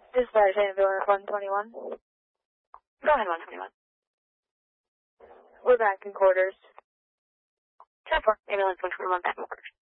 Dispatch ambulance 121. Go ahead, 121. We're back in quarters. 10-4, ambulance 121 back in quarters.